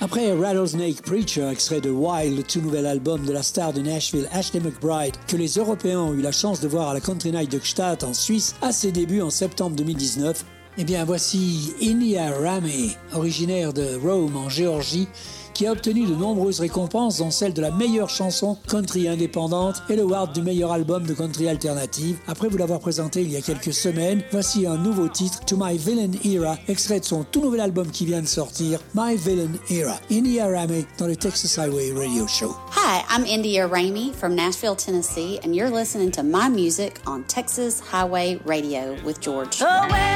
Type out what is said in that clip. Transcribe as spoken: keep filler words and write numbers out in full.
Après Rattlesnake Preacher, extrait de Wild, le tout nouvel album de la star de Nashville, Ashley McBryde, que les Européens ont eu la chance de voir à la Country Night de Gstaad en Suisse à ses débuts en septembre deux mille dix-neuf, eh bien voici India Rame, originaire de Rome en Géorgie, qui a obtenu de nombreuses récompenses, dont celle de la meilleure chanson country indépendante et le award du meilleur album de country alternative. Après vous l'avoir présenté il y a quelques semaines, voici un nouveau titre, To My Villain Era, extrait de son tout nouvel album qui vient de sortir, My Villain Era. India Rame dans le Texas Highway Radio Show. Hi, I'm India Ramey from Nashville, Tennessee, and you're listening to my music on Texas Highway Radio with George. Oh, well.